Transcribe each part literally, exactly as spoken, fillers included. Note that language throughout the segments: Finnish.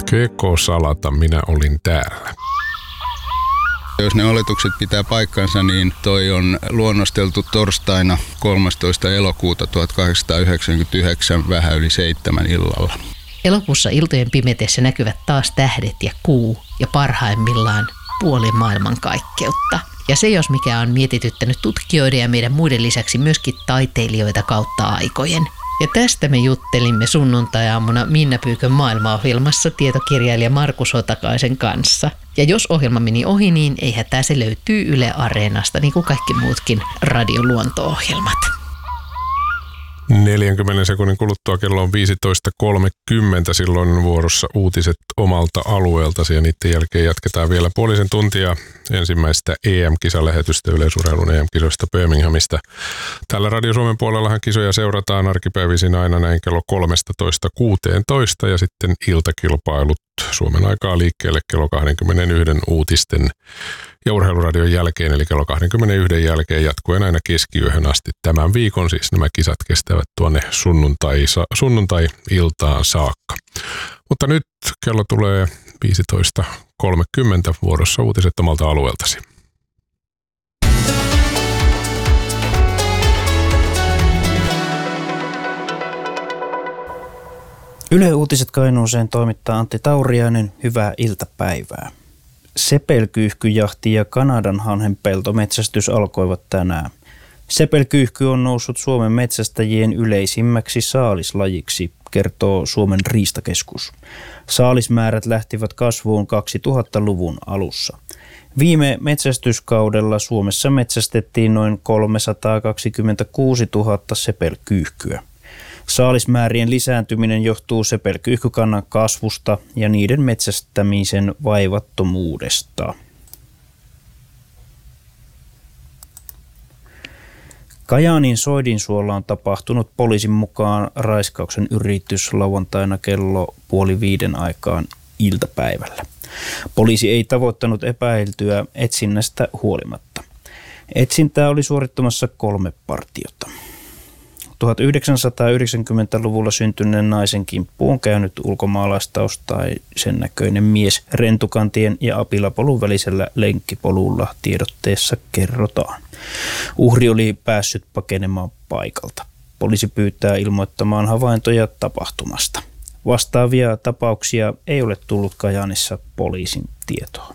Keko Salata, minä olin täällä. Jos ne oletukset pitää paikkansa, niin toi on luonnosteltu torstaina kolmastoista elokuuta tuhatkahdeksansataayhdeksänkymmentäyhdeksän vähän yli seitsemän illalla. Elokuussa iltojen pimetessä näkyvät taas tähdet ja kuu ja parhaimmillaan puoli maailmankaikkeutta. Ja se jos mikä on mietityttänyt tutkijoiden ja meidän muiden lisäksi myöskin taiteilijoita kautta aikojen. Ja tästä me juttelimme sunnuntai-aamuna Minna Pyykön maailmaohjelmassa tietokirjailija Markus Hotakaisen kanssa. Ja jos ohjelma meni ohi, niin ei hätää, se löytyy Yle Areenasta, niin kuin kaikki muutkin radioluonto-ohjelmat. neljänkymmenen sekunnin kuluttua kello on viisitoista kolmekymmentä, silloin vuorossa uutiset omalta alueeltasi ja niiden jälkeen jatketaan vielä puolisen tuntia ensimmäistä E M-kisalähetystä yleisurheilun E M-kisoista Birminghamista. Täällä Radio Suomen puolellahan kisoja seurataan arkipäivisin aina näin kello kolmetoista kuusitoista ja sitten iltakilpailut Suomen aikaa liikkeelle kello kaksikymmentäyksi uutisten ja urheiluradion jälkeen, eli kello kaksikymmentäyksi jälkeen jatkuen aina keskiyöhön asti. Tämän viikon siis nämä kisat kestävät tuonne sunnuntai, sunnuntai-iltaan saakka. Mutta nyt kello tulee viisitoista kolmekymmentä, vuorossa uutiset omalta alueeltasi. Yle Uutiset Kainuuseen toimittaa Antti Tauriainen. Hyvää iltapäivää. Sepelkyyhkyjahti ja Kanadan hanhenpeltometsästys alkoivat tänään. Sepelkyyhky on noussut Suomen metsästäjien yleisimmäksi saalislajiksi, kertoo Suomen riistakeskus. Saalismäärät lähtivät kasvuun kaksituhattaluvun alussa. Viime metsästyskaudella Suomessa metsästettiin noin kolmesataakaksikymmentäkuusituhatta sepelkyyhkyä. Saalismäärien lisääntyminen johtuu sepelkyyhkykannan kasvusta ja niiden metsästämisen vaivattomuudesta. Kajaanin Soidinsuolla on tapahtunut poliisin mukaan raiskauksen yritys lauantaina kello puoli viiden aikaan iltapäivällä. Poliisi ei tavoittanut epäiltyä etsinnästä huolimatta. Etsintää oli suorittamassa kolme partiota. tuhatyhdeksänsataayhdeksänkymmentäluvulla syntyneen naisen kimppuun on käynyt ulkomaalaistaustaisen näköinen mies Rentukantien ja Apilapolun välisellä lenkkipolulla, tiedotteessa kerrotaan. Uhri oli päässyt pakenemaan paikalta. Poliisi pyytää ilmoittamaan havaintoja tapahtumasta. Vastaavia tapauksia ei ole tullut Kajaanissa poliisin tietoon.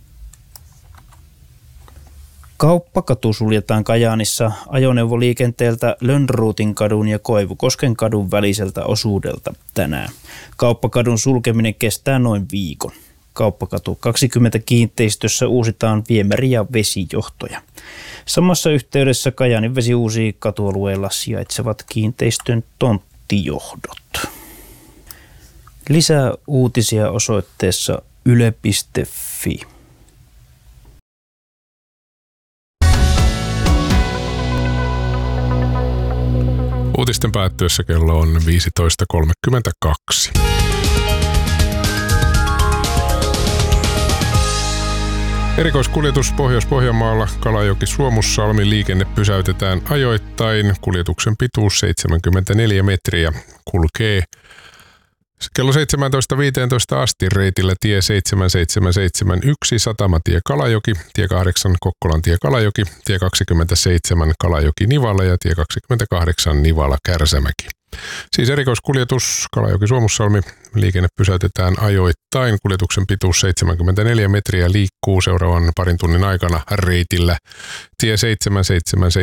Kauppakatu suljetaan Kajaanissa ajoneuvoliikenteeltä Lönnruutin kadun ja Koivukosken kadun väliseltä osuudelta tänään. Kauppakadun sulkeminen kestää noin viikon. Kauppakatu kaksikymmentä kiinteistössä uusitaan viemäri- ja vesijohtoja. Samassa yhteydessä Kajaanin vesi uusii katualueella sijaitsevat kiinteistön tonttijohdot. Lisää uutisia osoitteessa yle piste fi. Uutisten päättyessä kello on viisitoista kolmekymmentäkaksi. Erikoiskuljetus Pohjois-Pohjanmaalla Kalajoki-Suomussalmi liikenne pysäytetään ajoittain. Kuljetuksen pituus seitsemänkymmentäneljä metriä kulkee kello seitsemäntoista viisitoista asti reitillä tie seitsemän seitsemän seitsemän yksi Satamatie Kalajoki, tie kahdeksan Kokkolantie Kalajoki, tie kaksikymmentäseitsemän Kalajoki Nivala ja tie kaksikymmentäkahdeksan Nivala Kärsämäki. Siis erikoiskuljetus Kalajoki-Suomussalmi liikenne pysäytetään ajoittain. Kuljetuksen pituus seitsemänkymmentäneljä metriä liikkuu seuraavan parin tunnin aikana reitillä tie seitsemän seitsemän seitsemän